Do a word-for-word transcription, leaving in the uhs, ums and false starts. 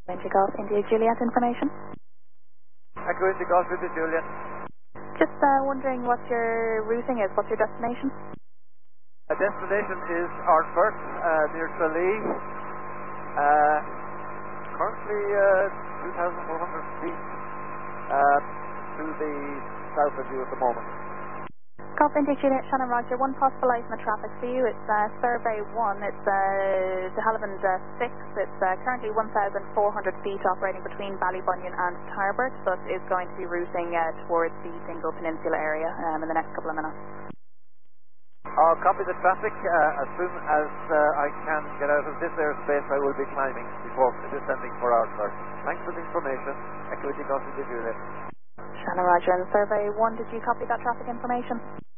India Golf India Juliet information. Echo India Golf India Juliet. Just uh, wondering what your routing is, what's your destination? Our destination is Arnford, uh, near Tralee. Uh, currently uh, two thousand four hundred feet uh, to the south of you at the moment. Golf India Juliet, Shannon Roger, one possible item of traffic for you. It's uh, survey one, it's uh, De Havilland uh, six. It's uh, currently one thousand four hundred feet operating between Ballybunion and Tarbert, but is going to be routing uh, towards the Dingle Peninsula area um, in the next couple of minutes. I'll copy the traffic. Uh, as soon as uh, I can get out of this airspace, I will be climbing before descending for our start. Thanks for the information. Echo India Golf India Juliet. Shannon Roger, and survey one, did you copy that traffic information?